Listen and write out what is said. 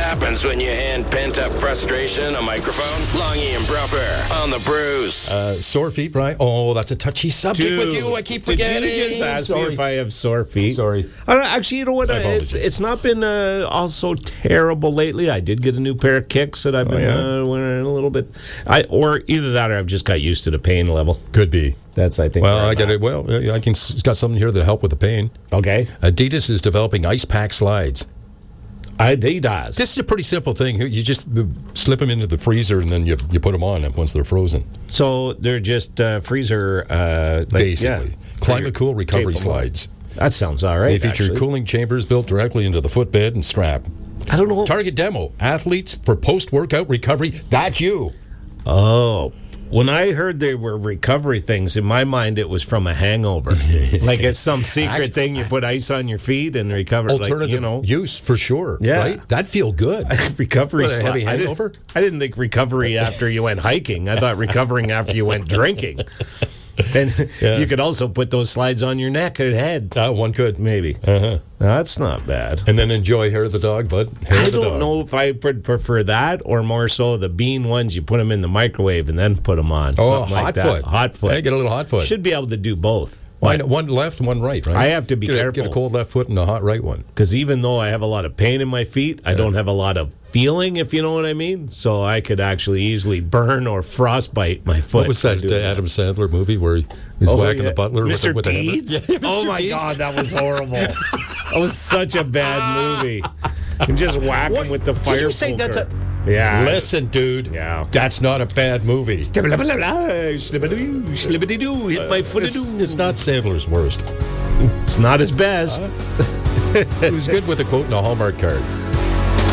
happens when you hand pent-up frustration a microphone. Longy and Bruffer on the Brews. Sore feet, Brian? Oh, that's a touchy subject with you. I keep forgetting. Did you just ask me if I have sore feet? Sorry. Actually, you know what? It's not been all so terrible lately. I did get a new pair of kicks that I've been wearing a little bit. Or either that or I've just got used to the pain level. Could be. That's, I think. Well, I get it. Well, it's got something here that help with the pain. Okay. Adidas is developing ice pack slides. Adidas. This is a pretty simple thing. You just slip them into the freezer and then you put them on once they're frozen. So they're just freezer, basically. Climate cool recovery slides. That sounds all right. They feature cooling chambers built directly into the footbed and strap. I don't know. Target demo: athletes for post-workout recovery. That's you. Oh. When I heard they were recovery things, in my mind it was from a hangover. Like it's some secret thing you put ice on your feet and recover. Alternative use for sure. Yeah. Right? That'd feel good. Recovery. What, a heavy hangover? I didn't think recovery after you went hiking. I thought recovering after you went drinking. And you could also put those slides on your neck or head. One could. Maybe. That's not bad. And then enjoy Hair of the Dog, bud. I don't know if I would prefer that or more so the bean ones. You put them in the microwave and then put them on. Oh, hot foot. Hot foot. Yeah, get a little hot foot. Should be able to do both. One left, one right, right? I have to be careful. Get a cold left foot and a hot right one. Because even though I have a lot of pain in my feet, I don't have a lot of feeling, if you know what I mean. So I could actually easily burn or frostbite my foot. What was that Adam Sandler movie where he was whacking the butler Mr. with Deeds? a hammer? Oh, my God, that was horrible. That was such a bad movie. And just whack him with the fire Did you say poker. that's a... Yeah. Listen, dude. Yeah. That's not a bad movie. Hit my foot. It's not Sandler's worst. It's not his best. He was good with a quote and a Hallmark card.